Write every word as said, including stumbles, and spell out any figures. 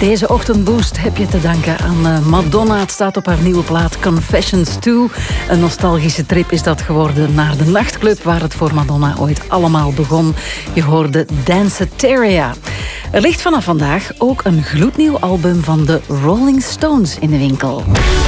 Deze ochtendboost heb je te danken aan Madonna. Het staat op haar nieuwe plaat Confessions twee. Een nostalgische trip is dat geworden naar de nachtclub waar het voor Madonna ooit allemaal begon. Je hoorde Danceteria. Er ligt vanaf vandaag ook een gloednieuw album van de Rolling Stones in de winkel.